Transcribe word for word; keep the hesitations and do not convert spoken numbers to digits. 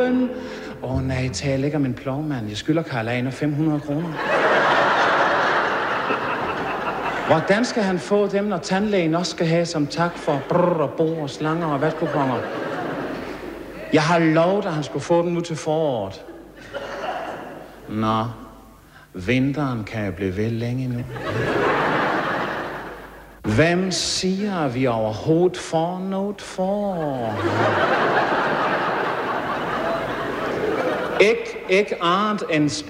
solen. Åh oh, nej, tal ikke om en plovmand. Jeg skylder Karl Aner fem hundrede kroner. Hvordan skal han få dem, når tandlægen også skal have som tak for brrr og bord og slanger og vatkuponger? Jeg har lovet, at han skulle få dem nu til foråret. Nå, vinteren kan jo blive ved længe nu. Hvem siger, at vi overhovedet får noget forår? Ikke, ikke andet end